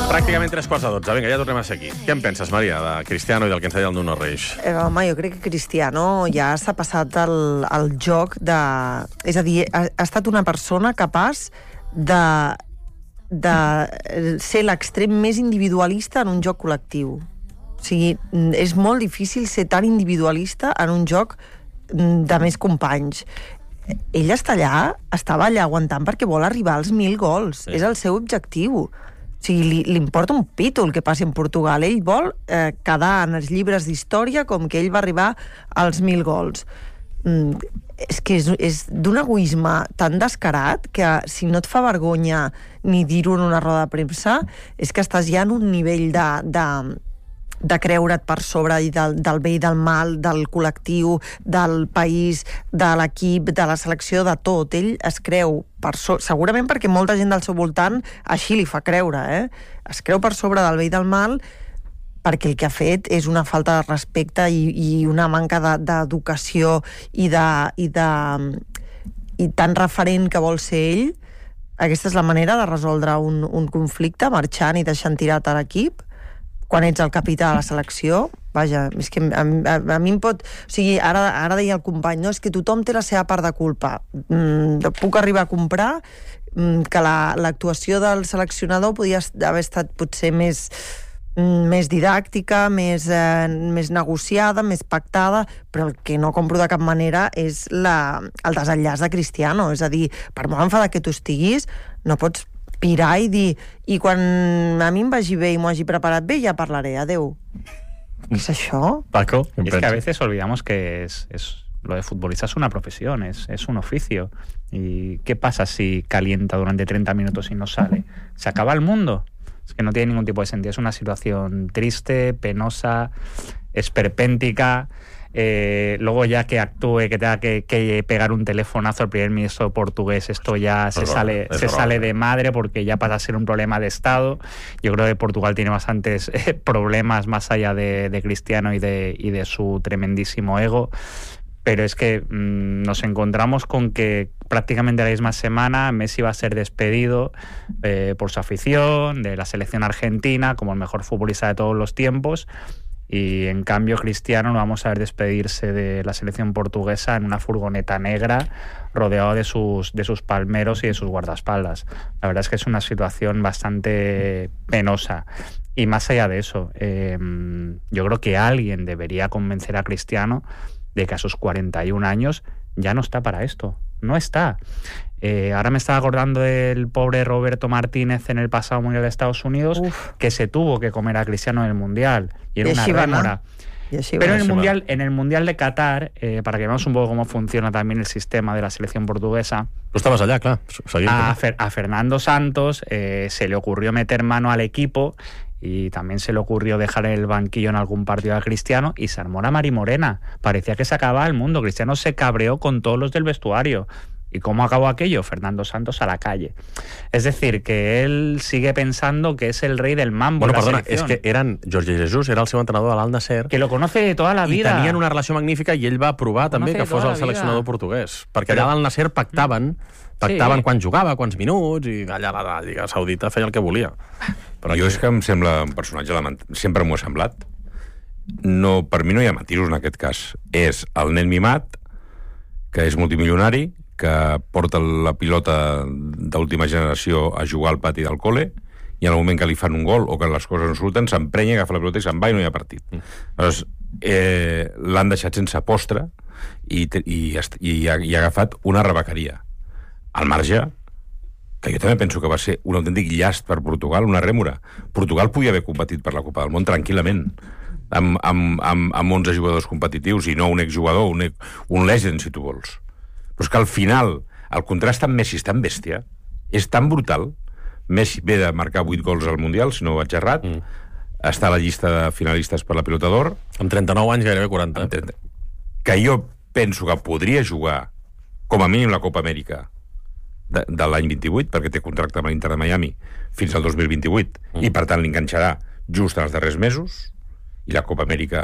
Pràcticament 3:45. Vinga, ja tornem a ser aquí. Què en penses, Maria, de Cristiano i del que ens deia el Nuno Reis? Home, jo crec que Cristiano ja s'ha passat el joc de... És a dir, ha estat una persona capaç de ser l'extrem més individualista en un joc col·lectiu. O sigui, és molt difícil ser tan individualista en un joc de més companys. Ell estava allà aguantant perquè vol arribar als 1.000 gols. Sí. És el seu objectiu. O sigui, li importa un pito el que passi en Portugal. Ell vol quedar en els llibres d'història com que ell va arribar als 1.000 gols. És que és d'un egoisme tan descarat que si no et fa vergonya ni dir-ho en una roda de premsa, és que estàs ja en un nivell de creure't per sobre del bé i del mal, del col·lectiu, del país, de l'equip, de la selecció, de tot. Ell es creu, segurament perquè molta gent del seu voltant així li fa creure, es creu per sobre del bé i del mal perquè el que ha fet és una falta de respecte i una manca d'educació i tan referent que vol ser ell. Aquesta és la manera de resoldre un conflicte, marxant i deixant tirat a l'equip quan ets el capità de la selecció. Vaja, és que a mi em pot... O sigui, ara deia el company, no, és que tothom té la seva part de culpa. Puc arribar a comprar que l'actuació del seleccionador podia haver estat potser més didàctica, més negociada, més pactada, però el que no compro de cap manera és el desenllaç de Cristiano. És a dir, per molt enfadat que tu estiguis, no pots pirar i dir, i quan a mi em vagi bé i m'ho hagi preparat bé, ja parlaré, adeu. ¿Qué es això? Paco, es que a veces olvidamos que lo de futbolista es una profesión, es un oficio. ¿Y qué pasa si calienta durante 30 minutos y no sale? ¿Se acaba el mundo? Es que no tiene ningún tipo de sentido. Es una situación triste, penosa, esperpéntica. Luego ya que actúe, que tenga que pegar un telefonazo al primer ministro portugués, esto ya se sale de madre, porque ya pasa a ser un problema de Estado. Yo creo que Portugal tiene bastantes problemas más allá de Cristiano y de su tremendísimo ego. Pero es que nos encontramos con que prácticamente la misma semana Messi va a ser despedido por su afición, de la selección argentina, como el mejor futbolista de todos los tiempos. Y en cambio Cristiano no vamos a ver despedirse de la selección portuguesa en una furgoneta negra rodeado de sus palmeros y de sus guardaespaldas. La verdad es que es una situación bastante penosa. Y más allá de eso, yo creo que alguien debería convencer a Cristiano de que a sus 41 años ya no está para esto. No está. Ahora me estaba acordando del pobre Roberto Martínez en el pasado Mundial de Estados Unidos, que se tuvo que comer a Cristiano en el Mundial. Y era una rémora. Pero en el Mundial de Qatar, para que veamos un poco cómo funciona también el sistema de la selección portuguesa... Tú estabas allá, claro. A Fernando Santos se le ocurrió meter mano al equipo y también se le ocurrió dejar en el banquillo en algún partido a Cristiano y se armó la marimorena. Parecía que se acababa el mundo. Cristiano se cabreó con todos los del vestuario. ¿Y cómo acabó aquello? Fernando Santos a la calle. Es decir, que él sigue pensando que es el rey del mambo. Bueno, perdona, és que Jorge Jesus era el seu entrenador a l'Al-Nassr. Que lo conoce de toda la vida. I tenien una relació magnífica i ell va aprovar també que fos el seleccionador portuguès. Perquè allà a l'Al-Nassr pactaven quan jugava, quants minuts, i allà la Lliga Saudita feia el que volia. Però jo és que em sembla un personatge sempre m'ho ha semblat. No, per mi no hi ha matisos en aquest cas. És el nen mimat, que és multimilionari, que porta la pilota d'última generació a jugar al pati del col·le, i en el moment que li fan un gol o que les coses no surten, s'emprenya, agafa la pilota i se'n va i no hi ha partit. Llavors, l'han deixat sense postre i ha agafat una rebequeria. Al marge, que jo també penso que va ser un autèntic llast per Portugal, una rèmora. Portugal podia haver competit per la Copa del Món tranquil·lament, amb 11 jugadors competitius i no un exjugador, un legend, si tu vols. Però és que al final el contrast amb Messi és tan bèstia, és tan brutal. Messi ve de marcar 8 gols al Mundial, si no vaig errat, està a la llista de finalistes per la Pilota d'Or. Amb 39 anys, gairebé 40. Que jo penso que podria jugar com a mínim la Copa Amèrica de l'any 28, perquè té contracte amb l'Inter de Miami fins al 2028, i per tant l'enganxarà just en els darrers mesos. I la Copa Amèrica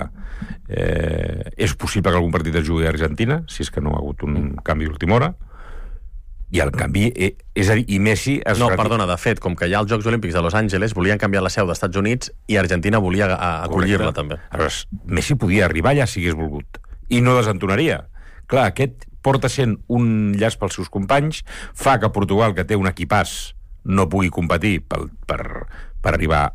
és possible que algun partit es jugui a Argentina, si és que no ha hagut un canvi d'última hora. I en canvi, és a dir, i Messi... Perdona, de fet, com que hi ha els Jocs Olímpics de Los Angeles, volien canviar la seu d'Estats Units i Argentina volia acollir-la també. Aleshores, Messi podia arribar allà si hagués volgut, i no desentonaria. Clar, aquest porta sent un llaç pels seus companys, fa que Portugal, que té un equipàs, no pugui competir per arribar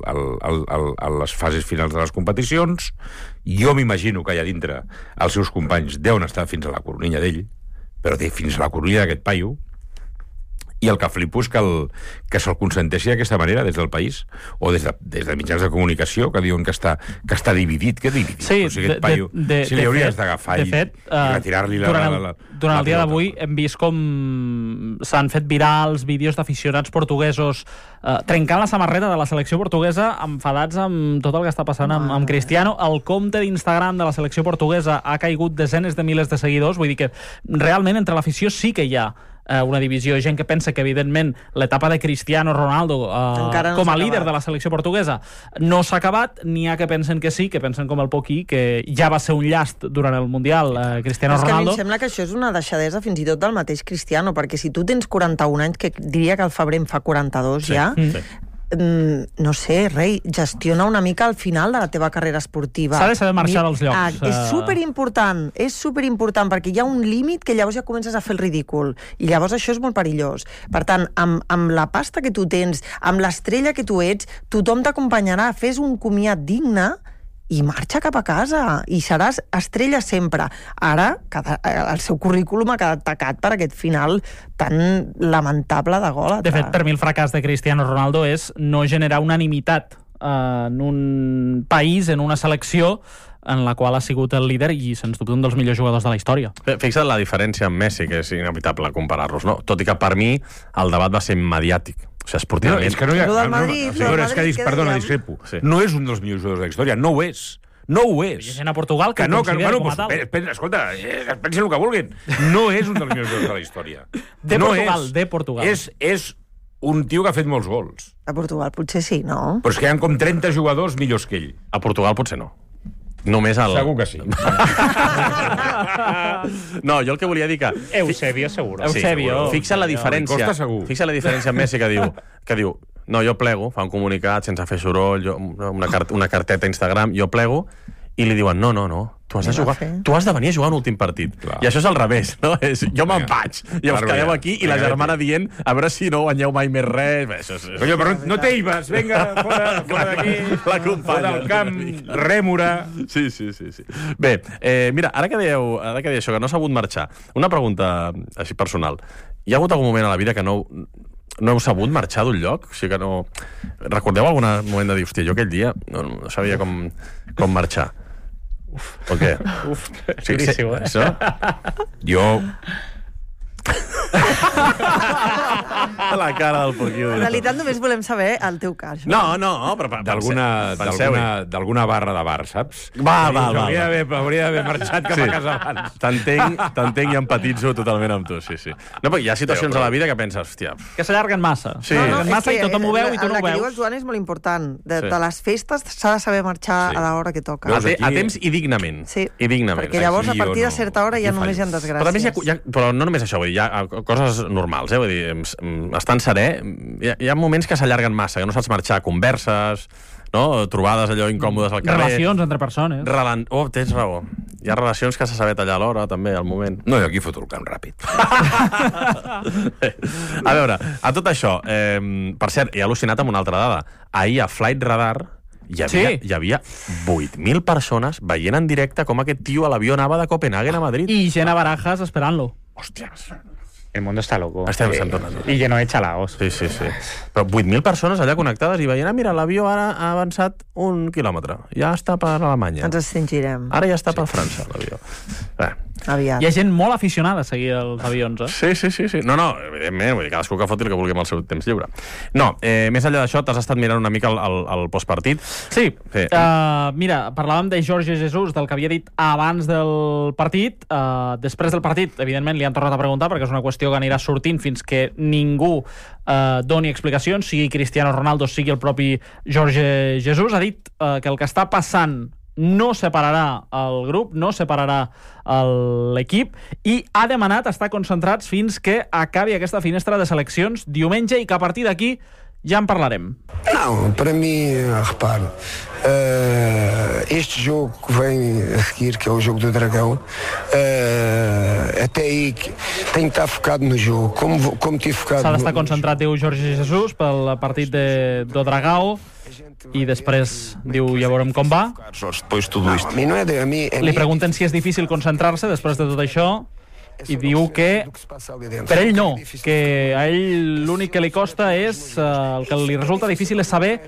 a les fases finals de les competicions. Jo m'imagino que allà dintre els seus companys deuen estar fins a la coronilla d'ell, però fins a la coronilla d'aquest paio, i el que flipo és que se'l consenteixi d'aquesta manera des del país, o des de mitjans de comunicació, que diuen que està dividit. Què dividit? Sí, o sigui, aquest paio, si li hauries d'agafar i retirar-li durant el dia d'avui hem vist com s'han fet virals vídeos d'aficionats portuguesos trencant la samarreta de la selecció portuguesa, enfadats amb tot el que està passant amb Cristiano. El compte d'Instagram de la selecció portuguesa ha caigut desenes de milers de seguidors, vull dir que realment entre l'afició sí que hi ha una divisió, gent que pensa que evidentment l'etapa de Cristiano Ronaldo com a líder de la selecció portuguesa no s'ha acabat, n'hi ha que pensen que sí, que pensen com el Poquí, que ja va ser un llast durant el Mundial Cristiano Ronaldo. És que a mi em sembla que això és una deixadesa fins i tot del mateix Cristiano, perquè si tu tens 41 anys, que diria que al febrer en fa 42 ja, no sé, rei, gestiona una mica al final de la teva carrera esportiva. S'ha de saber marxar dels llocs. És superimportant, perquè hi ha un límit que llavors ja comences a fer el ridícul, i llavors això és molt perillós. Per tant, amb la pasta que tu tens, amb l'estrella que tu ets, tothom t'acompanyarà, fes un comiat digne i marxa cap a casa, i seràs estrella sempre. Ara, el seu currículum ha quedat tacat per aquest final tan lamentable de gol. De fet, per mi el fracàs de Cristiano Ronaldo és no generar unanimitat en un país, en una selecció en la qual ha sigut el líder i, sens dubte, un dels millors jugadors de la història. Fixa't la diferència amb Messi, que és inevitable comparar-los, no? Tot i que per mi el debat va ser mediàtic. O sigui, esportivament... No, és que no hi ha... Perdona, discrepo. No és un dels millors jugadors de la història, no ho és. No ho és. Hi ha gent a Portugal que el considera com a tal. Escolta, es pensen el que vulguin. No és un dels millors jugadors de la història. De Portugal. És un tio que ha fet molts gols. A Portugal potser sí, no? Però és que hi ha com 30 jugadors millors que ell. A Portugal potser no. Només el... Segur que sí. No, jo el que volia dir que... Eusebio, seguro. Sí, Eusebio. Fixa la diferència. Fixa la diferència amb Messi, que diu no, jo plego, fa un comunicat sense fer soroll, una carteta a Instagram, jo plego, i li diuen, no, tu has de jugar, tu has de venir a jugar un últim partit. Clar. I això és al revés, no? Jo me'n vaig, i us quedeu aquí, i la germana dient, a veure si no guanyeu mai més res. Coño, però no t'eibes, vinga, fora d'aquí, fora del camp, rèmora. Sí. Bé, mira, ara que deieu això, que no s'ha hagut marxar, una pregunta així personal. Hi ha hagut algun moment a la vida que no heu sabut marxar d'un lloc? O sigui que no... Recordeu algun moment de dir, hòstia, jo aquell dia no sabia com marxar? O què? Duríssim, eh? Això? Jo... La cara del Poquiu. En realitat només volem saber el teu cas. No, però d'alguna barra de bar, saps? Va. Hauria d'haver marxat cap a casa abans. T'entenc i empatitzo totalment amb tu, sí. No, però hi ha situacions a la vida que penses, hòstia... Que s'allarguen massa. Sí. Massa i tothom ho veu i tu no ho veus. La que veus. diu el Joan és molt important. De les festes s'ha de saber marxar a l'hora que toca. A temps i dignament. Sí, perquè llavors a partir de certa hora ja només hi ha desgràcies. Però no només això, vull dir, hi ha coses normals, vull dir, estant serè, hi ha moments que s'allarguen massa, que no saps marxar, converses, no? Trobades allò incòmodes al carrer. Relacions entre persones. Tens raó. Hi ha relacions que s'ha saber tallar a l'hora, també, al moment. No, jo aquí foto el camp ràpid. A veure, a tot això, per cert, he al·lucinat amb una altra dada. Ahir a Flight Radar hi havia 8.000 persones veient en directe com aquest tio a l'avió anava de Copenhagen a Madrid. I gent a Barajas esperant-lo. Hòsties. El mundo está loco. Estem tornant. I lleno de chalaos. Sí. Però 8.000 persones allà connectades i veient, mira, l'avió ara ha avançat 1 quilòmetre. Ja està per Alemanya. Ens extingirem. Ara ja està per França, l'avió. Aviat. Hi ha gent molt aficionada a seguir els avions, eh? Sí. No, evidentment, vull dir, cadascú que foti el que vulgui amb el seu temps lliure. No, més enllà d'això, t'has estat mirant una mica el postpartit. Sí. Mira, parlàvem de Jorge Jesus, del que havia dit abans del partit. Després del partit, evidentment, li han tornat a preguntar, perquè és una qüestió que anirà sortint fins que ningú doni explicacions, sigui Cristiano Ronaldo, sigui el propi Jorge Jesus. Ha dit que el que està passant no separarà el grup, no separarà l'equip i ha demanat estar concentrats fins que acabi aquesta finestra de seleccions diumenge i que a partir d'aquí ja en parlarem. Não, para mim, repare, este jogo que vem a seguir, que é o jogo do Dragão, até aí tenho que estar focado no jogo, como tive focado... S'ha d'estar concentrat, diu Jorge Jesus, pel partit do Dragão, i després diu, ja veurem com va. Li pregunten si és difícil concentrar-se després de tot això, i diu que per ell no, que a ell l'únic que li costa és, el que li resulta difícil és saber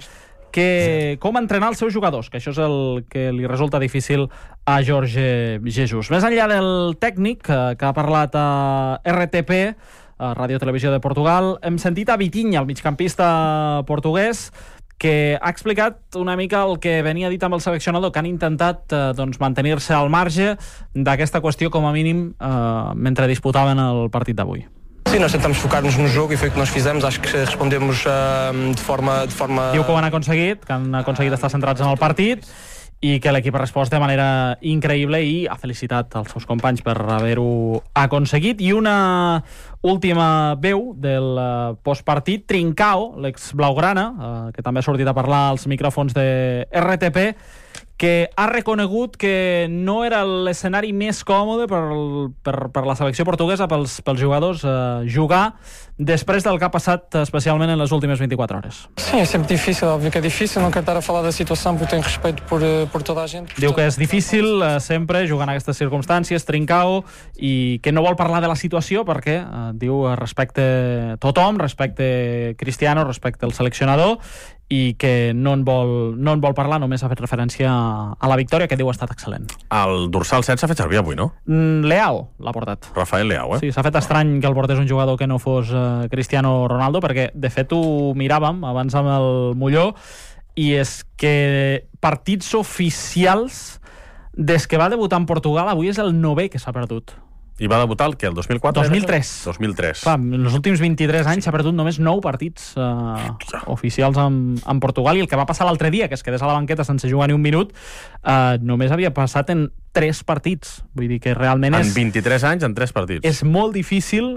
com entrenar els seus jugadors, que això és el que li resulta difícil a Jorge Jesus. Més enllà del tècnic que ha parlat a RTP, a Ràdio Televisió de Portugal, hem sentit a Vitinha, el migcampista portuguès, que ha explicat una mica el que venia dit amb el seleccionador, que han intentat mantenir-se al marge d'aquesta qüestió, com a mínim, mentre disputaven el partit d'avui. Sim, nós tentamos focar-nos no jogo e foi o que nós fizemos. Acho que respondemos de forma... Diu que ho han aconseguit estar centrats en el partit i que l'equip ha respost de manera increïble i ha felicitat els seus companys per haver-ho aconseguit. I una última veu del postpartit, Trincao, l'ex-blaugrana, que també ha sortit a parlar als micròfons de RTP, que ha reconegut que no era l'escenari més còmode per la selecció portuguesa, pels jugadors, jugar després del que ha passat especialment en les últimes 24 hores. Sim, é sempre difícil, óbvio que é difícil, não quero estar a falar da situação porque tenho respeito por toda a gente. Diu que és difícil sempre jugar en aquestes circumstàncies, Trincao, i que no vol parlar de la situació perquè, diu, respecte tothom, respecte Cristiano, respecte el seleccionador, i que no en vol parlar, només ha fet referència a la victòria, que diu ha estat excel·lent. El dorsal 7 s'ha fet servir avui, no? Leao l'ha portat. Rafael Leao, Sí, s'ha fet estrany que el portés un jugador que no fos Cristiano Ronaldo, perquè de fet ho miràvem abans amb el Molló, i és que partits oficials des que va debutar en Portugal avui és el 9è que s'ha perdut. I va debutar el què? El 2004? 2003. 2003. Clar, en els últims 23 anys s'ha perdut només 9 partits oficials en Portugal, i el que va passar l'altre dia, que es quedés a la banqueta sense jugar ni un minut, només havia passat en 3 partits. Vull dir que realment en 23 anys, en 3 partits. És molt difícil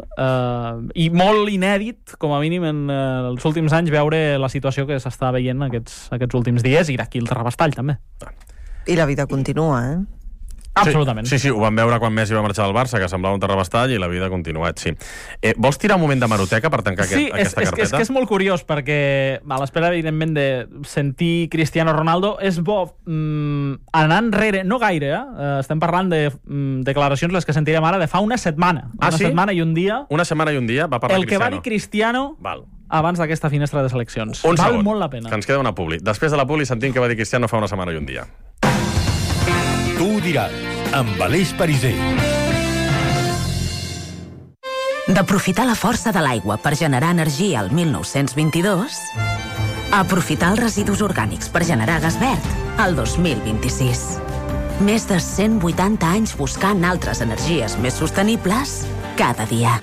i molt inèdit, com a mínim en els últims anys, veure la situació que s'està veient aquests últims dies, i d'aquí el terrabastall també. I la vida continua, Absolutament. Sí, ho vam veure quan Messi va marxar del Barça, que semblava un terrabastall, i la vida ha continuat, sí. Vols tirar un moment de meroteca per tancar aquesta carpeta? És que és molt curiós, perquè a l'espera, evidentment, de sentir Cristiano Ronaldo, és bo anar enrere, no gaire, estem parlant de declaracions, les que sentirem ara, de fa una setmana. Setmana i un dia. Una setmana i un dia va parlar el Cristiano. El que va dir Cristiano abans d'aquesta finestra de seleccions. Val molt la pena. Que ens queda una publi. Després de la publi sentim que va dir Cristiano fa una setmana i un dia. Tu ho diràs, amb Aleix Pariser. D'aprofitar la força de l'aigua per generar energia al 1922, a aprofitar els residus orgànics per generar gas verd al 2026. Més de 180 anys buscant altres energies més sostenibles cada dia.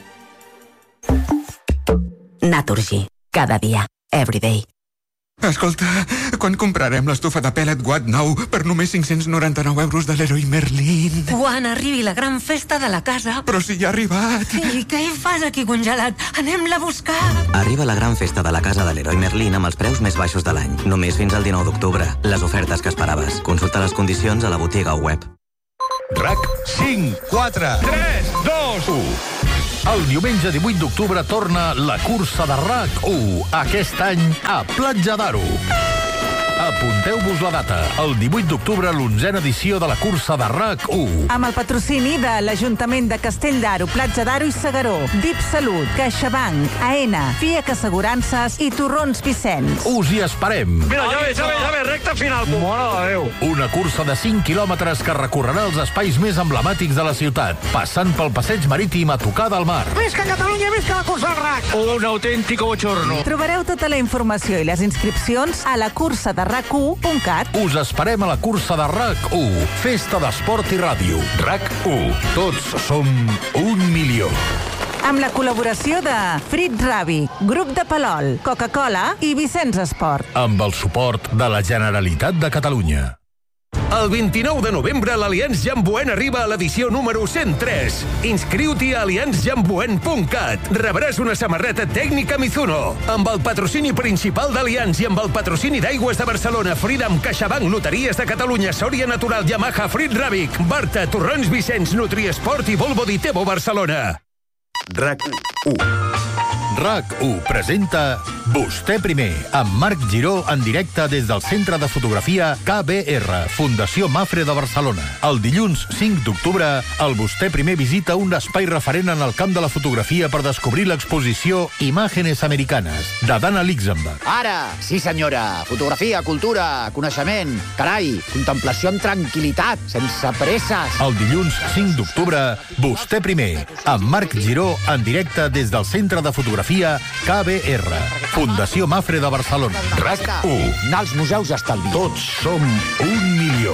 Naturgy. Cada dia. Everyday. Escolta, quan comprarem l'estufa de pellet Watt 9 per només 599 euros de l'Heroi Merlin? Quan arribi la gran festa de la casa. Però si ja ha arribat. I què hi fas aquí congelat? Anem-la a buscar. Arriba la gran festa de la casa de l'Heroi Merlin amb els preus més baixos de l'any. Només fins al 19 d'octubre. Les ofertes que esperaves. Consulta les condicions a la botiga o web. RAC 5, 4, 3, 2, 1. El diumenge 18 d'octubre torna la cursa de RAC1, aquest any a Platja d'Aro. Apunteu-vos la data, el 18 d'octubre, l'11a edició de la cursa de RAC1. Amb el patrocini de l'Ajuntament de Castell d'Aro, Platja d'Aro i Segaró, DIP Salut, CaixaBank, AENA, FIAC Assegurances i Torrons Vicenç. Us hi esperem. Mira, ja ve, recta final. Mare de Déu. Una cursa de 5 quilòmetres que recorrerà els espais més emblemàtics de la ciutat, passant pel passeig marítim a tocar del mar. Visca Catalunya, visca la cursa del RAC. Un autèntic bochorno. Trobareu tota la informació i les inscripcions a la cursa de RAC1.cat. Us esperem a la cursa de RAC1, festa d'esport i ràdio. RAC1, tots som 1 milió. Amb la col·laboració de Frit Ravi, Grup de Palol, Coca-Cola i Vicenç Esport. Amb el suport de la Generalitat de Catalunya. El 29 de novembre l'Allianz Jamboen arriba a l'edició número 103. Inscriu-t'hi a allianzjamboen.cat. Rebràs una samarreta tècnica Mizuno. Amb el patrocini principal d'Allianz i amb el patrocini d'Aigües de Barcelona, Freedom, CaixaBank, Loteries de Catalunya, Sòria Natural, Yamaha, Frit Ràbic, Barta, Torrons Vicenç, Nutriesport i Volvo Ditebo Barcelona. RAC1 presenta Vostè Primer, amb Marc Giró en directe des del Centre de Fotografia KBR, Fundació Mafre de Barcelona. El dilluns 5 d'octubre, el Vostè Primer visita un espai referent en el camp de la fotografia per descobrir l'exposició Imágenes Americanes, de Dana Luxemburg. Ara, sí senyora, fotografia, cultura, coneixement, carai, contemplació amb tranquil·litat, sense presses. El dilluns 5 d'octubre, Vostè Primer, amb Marc Giró en directe des del Centre de Fotografia KBR, Fundació Mafre de Barcelona. RAC1. Anar als museus estalvi. Tots som 1.000.000.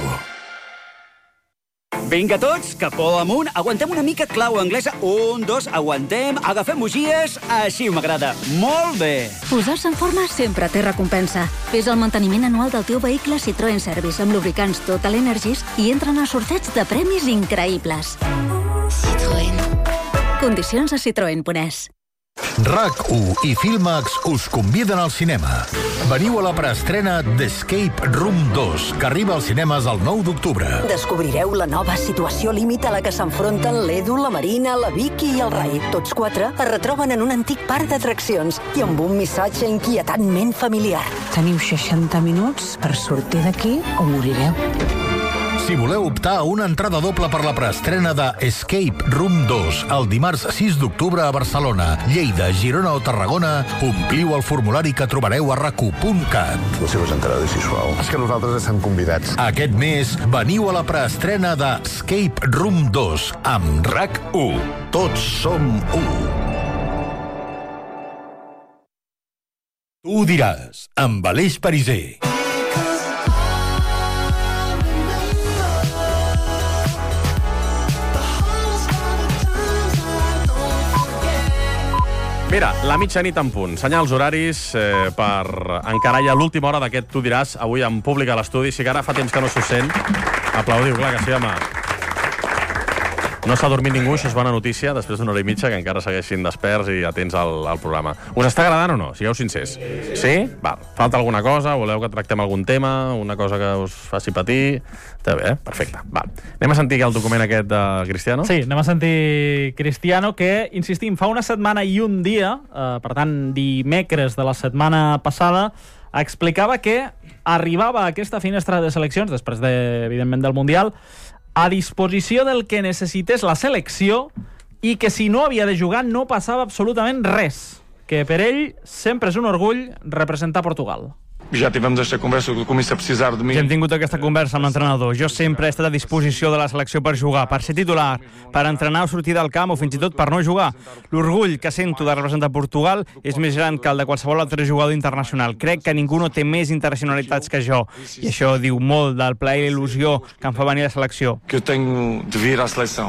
Vinga tots, capó amunt, aguantem una mica clau anglesa. 1, 2, aguantem, agafem bugies, així m'agrada. Molt bé. Posar-se en forma sempre té recompensa. Fes el manteniment anual del teu vehicle Citroën Service amb lubricants Total Energies i entren a sorteig de premis increïbles. Citroën. Condicions a citroen.es. RAC1 i Filmax us conviden al cinema. Veniu a la preestrena d'Escape Room 2, que arriba als cinemes el 9 d'octubre. Descobrireu la nova situació límit a la que s'enfronten l'Edu, la Marina, la Vicky i el Rai. Tots 4 es retroben en un antic parc d'atraccions i amb un missatge inquietantment familiar. Teniu 60 minuts per sortir d'aquí o morireu. Si voleu optar a una entrada doble per la preestrena de Escape Room 2 el dimarts 6 d'octubre a Barcelona, Lleida, Girona o Tarragona, ompliu el formulari que trobareu a rac1.cat. Les seves entrades, sisplau. És que nosaltres estem convidats. Aquest mes veniu a la preestrena de Escape Room 2 amb RAC1. Tots som 1. Tu ho diràs, amb Aleix Pariser. Mira, la mitjanit en punt. Senyals horaris per encarar ja l'última hora d'aquest Tu diràs, avui en públic a l'estudi. Si que ara fa temps que no s'ho sent, aplaudiu, clar que sí, home. No s'ha dormit ningú, això és bona notícia, després d'una hora i mitja que encara segueixin desperts i atents al programa. Us està agradant o no? Sigueu sincers. Sí? Val. Falta alguna cosa? Voleu que tractem algun tema? Una cosa que us faci patir? Està bé, perfecte. Val. Anem a sentir el document aquest de Cristiano? Sí, anem a sentir Cristiano, que, insistim, fa una setmana i un dia, per tant, dimecres de la setmana passada, explicava que arribava a aquesta finestra de seleccions, després, evidentment, del Mundial, a disposició del que necessités la selecció i que si no havia de jugar no passava absolutament res. Que per ell sempre és un orgull representar Portugal. Ja tivemos esta conversa, que começa a precisar de mi. Ja hem tingut aquesta conversa amb l'entrenador. Jo sempre he estat a disposició de la selecció per jugar, per ser titular, per entrenar o sortir del camp o fins i tot per no jugar. L'orgull que sento de representar Portugal és més gran que el de qualsevol altre jugador internacional. Crec que ningú no té més internacionalitats que jo. I això diu molt del plaer i l'il·lusió que em fa venir a la selecció. Que tenho de vir à seleção.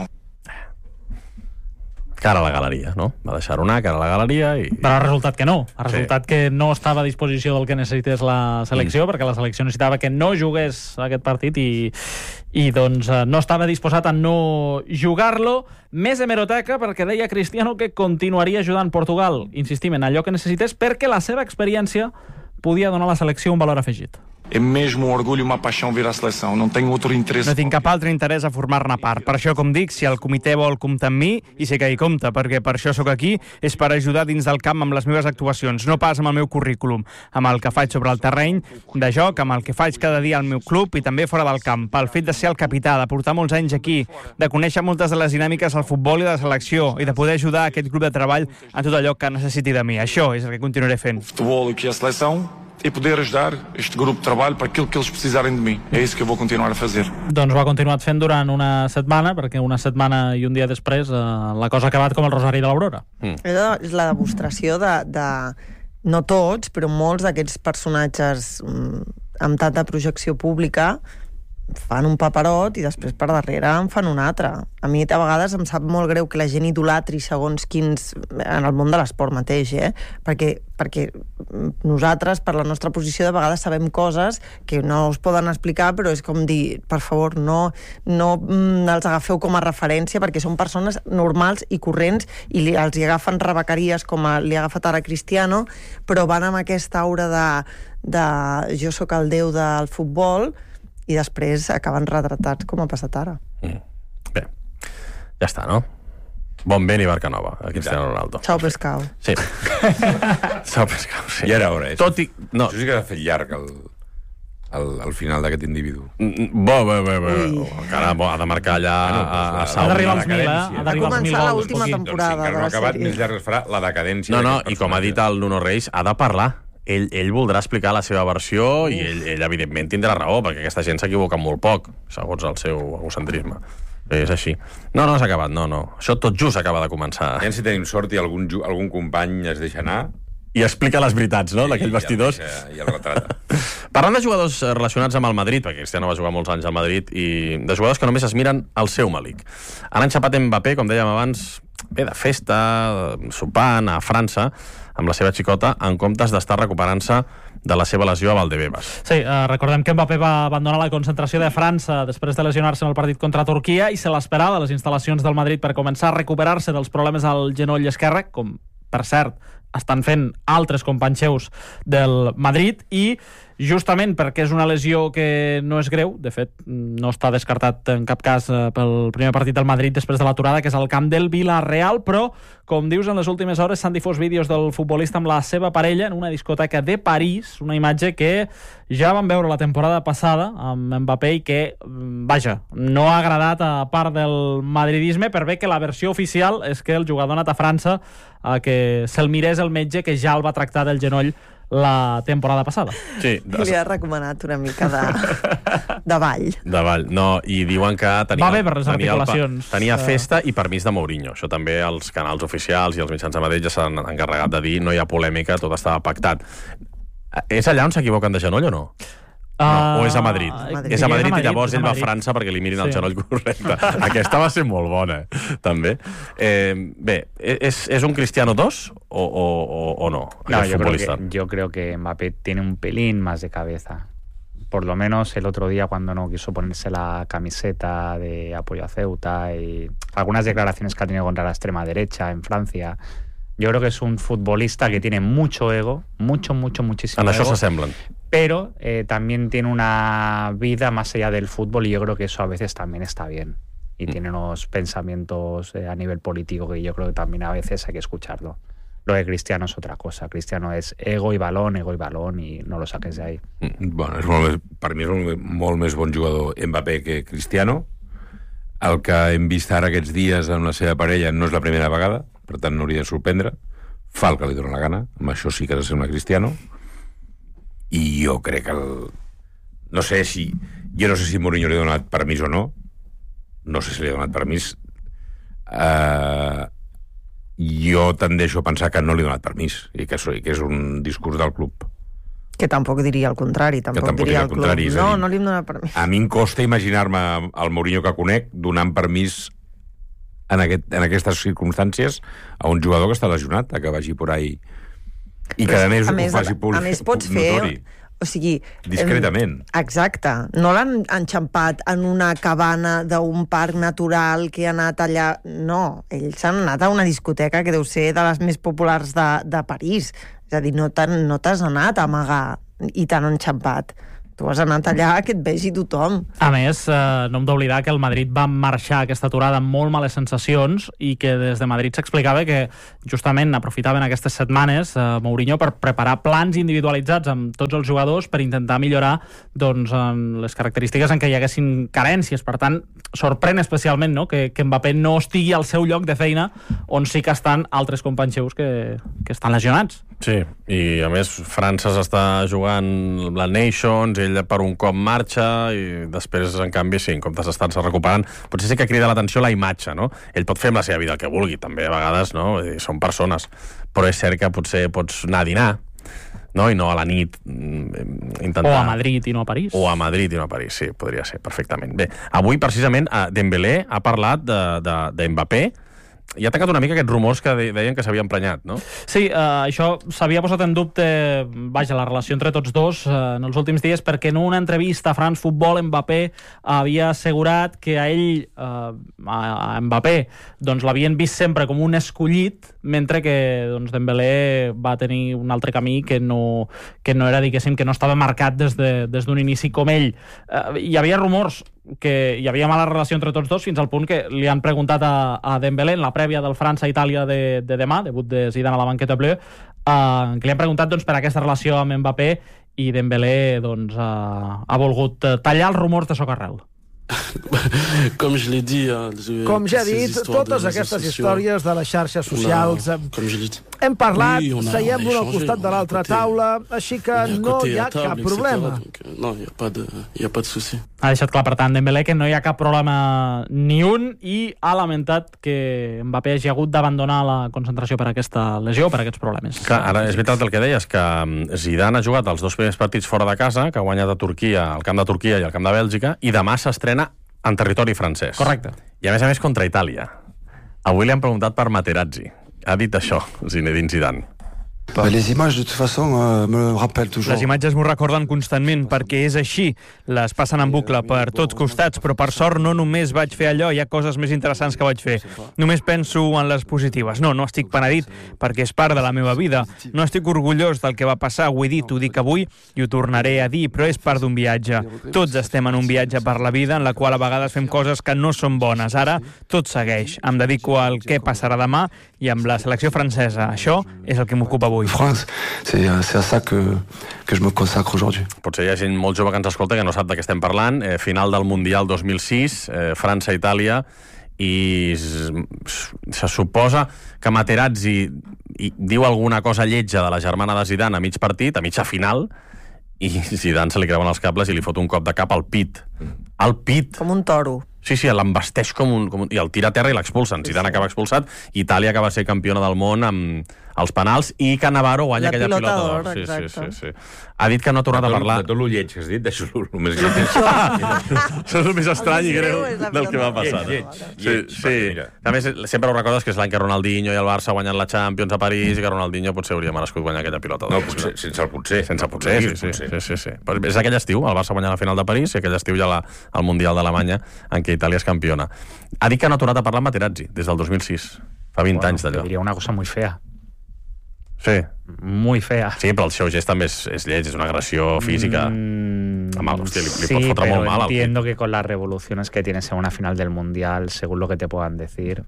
Cara a la galeria, no? Va deixar una cara a la galeria i... Però ha resultat que no. Ha resultat que no estava a disposició del que necessités la selecció, perquè la selecció necessitava que no jugués aquest partit i doncs no estava disposat a no jugar-lo. Més hemeroteca, perquè deia Cristiano que continuaria ajudant Portugal, insistim, en allò que necessités, perquè la seva experiència podia donar a la selecció un valor afegit. É mesmo um orgulho, uma paixão vir à seleção. Não tenho outro interesse. No tinc cap altre interès a formar-ne part. Per això, com dic, si el comitè vol comptar amb mi, i sé que hi compta, perquè per això sóc aquí, és per ajudar dins del camp amb les meves actuacions, no pas amb el meu currículum, amb el que faig sobre el terreny de joc, amb el que faig cada dia al meu club i també fora del camp, pel fet de ser el capità, de portar molts anys aquí, de conèixer moltes de les dinàmiques del futbol i de la selecció, i de poder ajudar aquest grup de treball en tot allò que necessiti de mi. Això és el que continuaré fent. Futbol i a seleção e poder ajudar este grupo de trabalho para aquilo que eles precisarem de mim. É isso que eu vou continuar a fazer. Doncs ho ha continuat fent durant una setmana, perquè una setmana i un dia després la cosa ha acabat com el Rosari de l'Aurora. És la demostració de no tots, però molts d'aquests personatges amb tanta projecció pública fan un paperot i després per darrere en fan un altre. A mi a vegades em sap molt greu que la gent idolatri segons quins, en el món de l'esport mateix, perquè nosaltres, per la nostra posició, de vegades sabem coses que no us poden explicar, però és com dir, per favor, no els agafeu com a referència, perquè són persones normals i corrents i els hi agafen rebequeries com li ha agafat ara Cristiano, però van amb aquesta aura de jo sóc el déu del futbol i després acaben retratats com ha passat ara. Bé, ja està, no? Bon vent i barca nova, a Cristiano Ronaldo. Ciao, pescau. Sí. Ciao, pescau, sí. Ja era hora, Tot i... No. Això sí que ha fet llarg el final d'aquest individu. Encara ha de marcar allà a Saudi. Ha d'arribar als 1.000, Ha de començar l'última temporada de la acabat, sèrie. més llarg es farà la decadència. No, i com ha dit el Nuno Reis, ha de parlar. Ell voldrà explicar la seva versió i ell evidentment tindrà raó, perquè aquesta gent s'equivoca molt poc, segons el seu egocentrisme. És així. No, s'ha acabat, no. Això tot just acaba de començar. Ja si tenim sort i algun company es deixa anar... I explica les veritats, no?, d'aquells vestidors. I el retrata. Parlant de jugadors relacionats amb el Madrid, perquè Cristiano va jugar molts anys al Madrid, i de jugadors que només es miren al seu malic. Han enxapat Mbappé, com dèiem abans, de festa, sopant a França, amb la seva xicota, en comptes d'estar recuperant-se de la seva lesió a Valdebebas. Sí, recordem que Mbappé va abandonar la concentració de França després de lesionar-se en el partit contra Turquia i se l'esperava a les instal·lacions del Madrid per començar a recuperar-se dels problemes al genoll esquerre, com, per cert, estan fent altres companys seus del Madrid, i justament perquè és una lesió que no és greu, de fet no està descartat en cap cas pel primer partit del Madrid després de l'aturada, que és al camp del Villarreal, però com dius, en les últimes hores s'han difós vídeos del futbolista amb la seva parella en una discoteca de París, una imatge que ja vam veure la temporada passada amb Mbappé i que, vaja, no ha agradat a part del madridisme, per bé que la versió oficial és que el jugador ha anat a França a que se'l mirés el metge que ja el va tractar del genoll la temporada passada. Sí. Li ha recomanat una mica de ball. De ball, no, i diuen que va bé per les articulacions. Tenia festa i permís de Mourinho. Això també els canals oficials i els mitjans de Madrid ja s'han encarregat de dir, no hi ha polèmica, tot estava pactat. És allà on s'equivoquen de genoll o no? No, o és a Madrid? És a Madrid i llavors ell va a França perquè li mirin el genoll correcte. Aquesta va ser molt bona, també. Bé, ¿es un Cristiano 2 o no? No, yo creo que Mbappé tiene un pelín más de cabeza. Por lo menos el otro día cuando no quiso ponerse la camiseta de apoyo a Ceuta y algunas declaraciones que ha tenido contra la extrema derecha en Francia. Yo creo que es un futbolista que tiene mucho ego, muchísimo en ego. Això s'assemblen. Pero también tiene una vida más allá del fútbol y yo creo que eso a veces también está bien. Y tiene unos pensamientos a nivel político que yo creo que también a veces hay que escucharlo. Lo de Cristiano es otra cosa. Cristiano és ego i balón i no lo saques d'ahí. Bueno, per mi és molt més bon jugador Mbappé que Cristiano. El que hem vist ara aquests dies amb la seva parella no és la primera vegada, per tant no hauria de sorprendre. Fa el que li dóna la gana, amb això sí que sembla Cristiano. I jo crec que jo no sé si Mourinho li ha donat permís o no. No sé si li ha donat permís. Jo tendeixo a pensar que no li ha donat permís i que és un discurs del club. Que tampoc diria el contrari. Tampoc diria el club. No li hem donat permís. A mi em costa imaginar-me el Mourinho que conec donant permís en aquestes circumstàncies a un jugador que està lesionat, que vagi por ahí i que a més ho faci públic. A més pots fer... O sigui... Discretament. Exacte. No l'han enxampat en una cabana d'un parc natural que ha anat allà... No, ells han anat a una discoteca que deu ser de les més populars de París. És a dir, no t'has anat a amagar i t'han enxampat. Tu has anat allà que et vegi tothom. A més, no hem d'oblidar que el Madrid va marxar aquesta aturada amb molt males sensacions i que des de Madrid s'explicava que justament aprofitaven aquestes setmanes Mourinho per preparar plans individualitzats amb tots els jugadors per intentar millorar doncs, en les característiques en què hi haguessin carències. Per tant, sorprèn especialment, no?, que Mbappé no estigui al seu lloc de feina on sí que estan altres companys seus que estan lesionats. Sí, i a més França s'està jugant la Nations, ell per un cop marxa i després, en canvi, sí, en comptes d'estar-se recuperant, potser sí que crida l'atenció la imatge, no? Ell pot fer amb la seva vida el que vulgui, també a vegades, no? Són persones, però és cert que potser pots anar a dinar, no? I no a la nit intentar... O a Madrid i no a París. O a Madrid i no a París, sí, podria ser, perfectament. Bé, avui, precisament, Dembélé ha parlat de Mbappé. I ha tancat una mica aquests rumors que deien que s'havia emprenyat, no? Sí, això s'havia posat en dubte, la relació entre tots dos en els últims dies, perquè en una entrevista a France Football Mbappé havia assegurat que a ell, a Mbappé, doncs l'havien vist sempre com un escollit, mentre que Dembélé va tenir un altre camí que no era, diguéssim, que no estava marcat des d'un inici com ell. Hi havia rumors que hi havia mala relació entre tots dos, fins al punt que li han preguntat a Dembélé en la prèvia del França-Itàlia de demà, debut de Zidane a la banqueta bleu, que li han preguntat per aquesta relació amb Mbappé, i Dembélé ha volgut tallar els rumors de socarrel. Com ja he dit, totes aquestes històries de les xarxes socials hem parlat, seiem l'un al costat de l'altra taula, així que no hi ha cap problema. Ha deixat clar, per tant, Dembélé, que no hi ha cap problema ni un, i ha lamentat que Mbappé hagi hagut d'abandonar la concentració per aquesta lesió, per aquests problemes. Clar, ara és veritat el que deies, que Zidane ha jugat els 2 primers partits fora de casa, que ha guanyat a Turquia, al camp de Turquia i al camp de Bèlgica, i demà s'estrena en territori francès. Correcte. I a més contra Itàlia. Avui li han preguntat per Materazzi. Ha dit això, Zinedine Zidane. Les imatges, de toute façon, me rappellent toujours. Les imatges m'ho recorden constantment, perquè és així. Les passen en bucle per tots costats, però per sort no només vaig fer allò, hi ha coses més interessants que vaig fer. Només penso en les positives. No estic penedit, perquè és part de la meva vida. No estic orgullós del que va passar, ho he dit, ho dic avui i ho tornaré a dir, però és part d'un viatge. Tots estem en un viatge per la vida, en la qual a vegades fem coses que no són bones. Ara tot segueix. Em dedico al què passarà demà i amb la selecció francesa. Això és el que m'ocupa avui. France, c'est à ça que je me consacre aujourd'hui. Potser hi ha gent molt jove que ens escolta que no sap de què estem parlant. Final del Mundial 2006, França-Itàlia, i se suposa que Materazzi diu alguna cosa lletja de la germana de Zidane a mig partit, a mitja final, i Zidane se li creuen els cables i li fot un cop de cap al pit. Al pit! Com un toro. Sí, l'embasteix i el tira a terra i l'expulsen. Zidane acaba expulsat. Itàlia acaba ser campiona del món amb els penals, i Cannavaro guanya aquella pilota d'or. Sí. Ha dit que no ha tornat a parlar. De tot el lleig que has dit, deixo-lo el més greu. Això és el més estrany i greu del que va passar. Sí. A més, sempre ho recordes que és l'any que Ronaldinho i el Barça ha guanyat la Champions a París i que Ronaldinho potser hauria merescut guanyar aquella pilota d'or. No, sense el potser. Sense potser, sí. És aquell estiu, el Barça guanya la final de París, i aquell estiu ja el Mundial d'Alemanya, en què Itàlia és campiona. Ha dit que no ha tornat a parlar amb Materazzi des del 2006. Fa 20 anys d'allò. Diria una cosa muy fea. Sí. Muy fea. Sí, però el seu gest també és lleig, és una agressió física. Hòstia, li pot fotre molt mal. Entiendo que con las revoluciones que tienes en una final del Mundial, según lo que te puedan decir,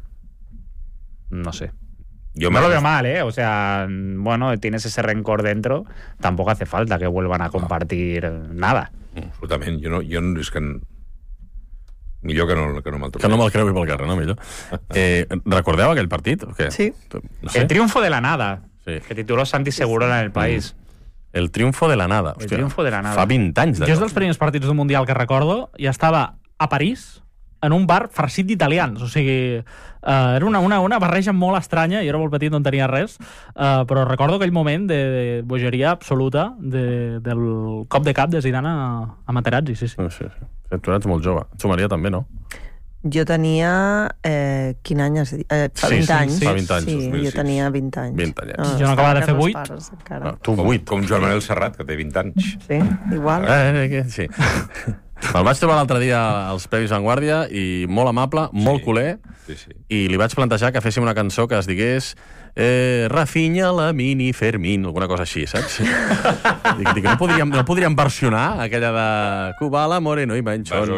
no sé. Yo no lo veo mal, ¿eh? O sea, bueno, tienes ese rencor dentro, tampoco hace falta que vuelvan a compartir nada. Absolutament. Jo no, és que... Millor que no me'l trobi. Que no me'l creui pel carrer, no? Millor. Recordeu aquell partit? Sí. No sé. El triunfo de la nada, que tituló Santi Segurola en el país. El triunfo de la nada. El triunfo de la nada. Fa 20 anys Jo és dels primers partits d'un Mundial que recordo, i estava a París, en un bar farcit d'italians. O sigui, era una barreja molt estranya, i era molt petit, no en tenia res, però recordo aquell moment de bogeria absoluta del cop de cap de Zidane a Materazzi, sí. Tu eres molt jove. Tu, Maria, també, no? Jo tenia... quin any has dit? Fa 20 anys. Fa 20 anys, sí, 2006. jo tenia 20 anys. 20 anys. Jo n'acabava de fer 8. Tu 8. Com Joan Manuel Serrat, que té 20 anys. Sí, igual. Sí. Me'l vaig trobar l'altre dia als Premis Vanguardia, i molt amable, molt culer, i li vaig plantejar que féssim una cançó que es digués Rafinha, Lamine, Fermín, alguna cosa així, saps? Dic, no podríem versionar aquella de Kubala, Moreno i Manchón.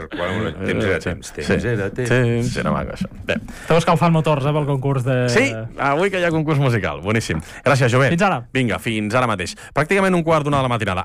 Temps era temps. Era maco, això. Bé. Esteu escalfant motors, pel concurs de... Sí, avui que hi ha concurs musical. Boníssim. Gràcies, Jové. Fins ara. Vinga, fins ara mateix. Pràcticament 1:15 de la matinada.